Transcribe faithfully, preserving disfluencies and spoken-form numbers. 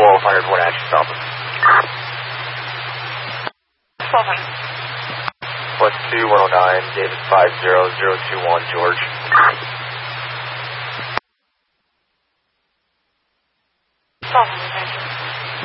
twelve hundred, one action Alpha. twelve hundred. Plus two, one oh nine, David five zero zero two one, George.